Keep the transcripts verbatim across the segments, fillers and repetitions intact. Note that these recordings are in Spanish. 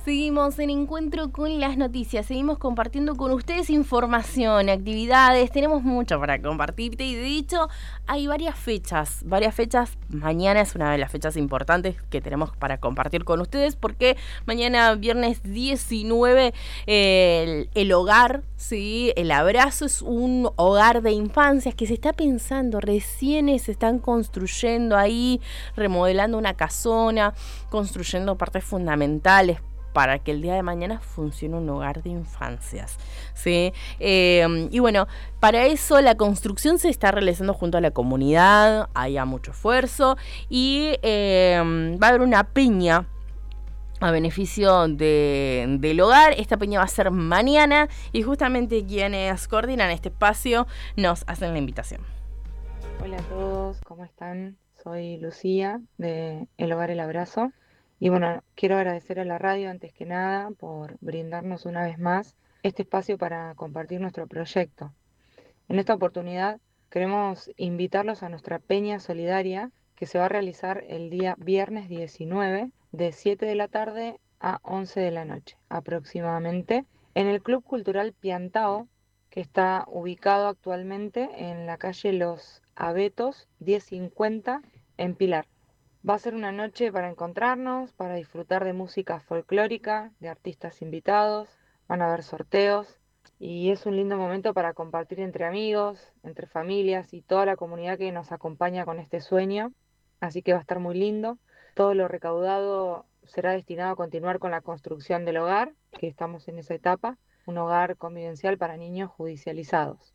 Seguimos en Encuentro con las Noticias, seguimos compartiendo con ustedes información, actividades, tenemos mucho para compartirte y de hecho hay varias fechas, varias fechas, mañana es una de las fechas importantes que tenemos para compartir con ustedes porque mañana viernes diecinueve eh, el, el hogar, ¿sí? El abrazo es un hogar de infancias que se está pensando, recién se están construyendo ahí, remodelando una casona, construyendo partes fundamentales para que el día de mañana funcione un hogar de infancias, ¿sí? Eh, y bueno, para eso la construcción se está realizando junto a la comunidad, hay mucho esfuerzo y eh, va a haber una peña a beneficio de, del hogar. Esta peña va a ser mañana y justamente quienes coordinan este espacio nos hacen la invitación. Hola a todos, ¿cómo están? Soy Lucía de El Hogar El Abrazo. Y bueno, quiero agradecer a la radio antes que nada por brindarnos una vez más este espacio para compartir nuestro proyecto. En esta oportunidad queremos invitarlos a nuestra peña solidaria que se va a realizar el día viernes diecinueve de siete de la tarde a once de la noche aproximadamente en el Club Cultural Piantao, que está ubicado actualmente en la calle Los Abetos mil cincuenta en Pilar. Va a ser una noche para encontrarnos, para disfrutar de música folclórica, de artistas invitados, van a haber sorteos y es un lindo momento para compartir entre amigos, entre familias y toda la comunidad que nos acompaña con este sueño. Así que va a estar muy lindo. Todo lo recaudado será destinado a continuar con la construcción del hogar, que estamos en esa etapa, un hogar convivencial para niños judicializados.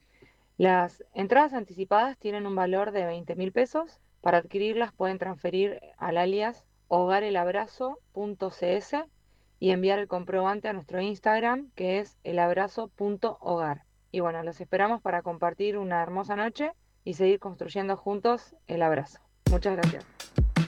Las entradas anticipadas tienen un valor de veinte mil pesos. Para adquirirlas pueden transferir al alias hogarelabrazo punto c s y enviar el comprobante a nuestro Instagram, que es elabrazo punto hogar. Y bueno, los esperamos para compartir una hermosa noche y seguir construyendo juntos el abrazo. Muchas gracias.